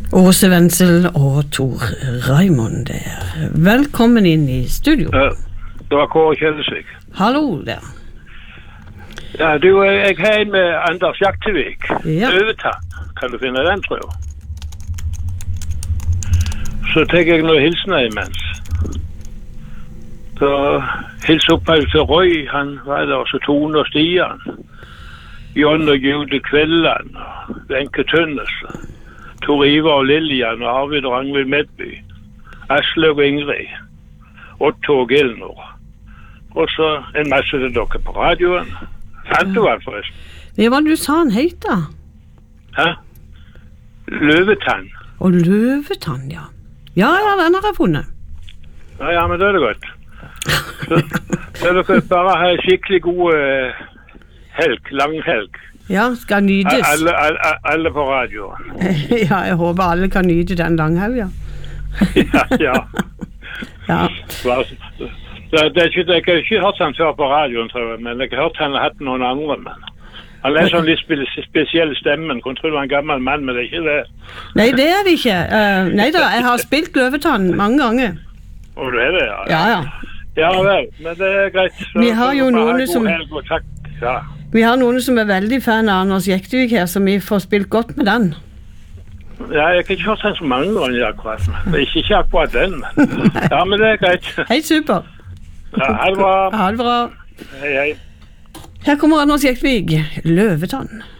Åse Wenzel og Tor Raimond der. Velkommen inn i studio. Det var Kåre Kjellesvik. Hallo der. Ja, du, jeg har en med Anders Jaktevik. Ja. Løvetann. Kan du finne den, tror jeg? Så tenker jeg noe hilsener imens. Så hils opp her til Roy, han var der, så Tone og Stian. John og Jude Kvelland, og Wenche Tønnesen. Tor Ivar og Lillian og Arvid og Rangvild Medby. Aslaug og Ingrid. Otto og Gilnor. Og så en masse til dere på radioen. Fant du han forresten? Det var du sa han het da. Hæ? Løvetann. Og løvetann, ja. Ja, den har jeg funnet. Ja, men det er det godt. Så dere bare ha en skikkelig god helg, lang helg. Ja, skal nytes. Alle på radioen. Ja, jeg håper alle kan nyte den langhelga. Ja. Ja. Jeg har ikke hørt han før på radioen, tror jeg, men jeg har hørt han har hatt noen andre, men han er sånn litt spesiell stemmen. Kunne tro det var en gammel mann, men det er ikke det. Nei, det er det ikke. Nei da, jeg har spilt løvetann mange ganger. Og du er det, ja? Ja. Ja vel, men det er greit. Så, vi har jo noen som... Helg, og takk. Ja. Vi har noen som er veldig fan av Anders Jaktevik her, så vi får spilt godt med den. Ja, jeg har ikke hørt den så mange ganger akkurat. Ikke akkurat den. Ja, men det er greit. Hei, super. Ja, ha det bra. Ha det bra. Hei. Her kommer Anders Jaktevik, Løvetann.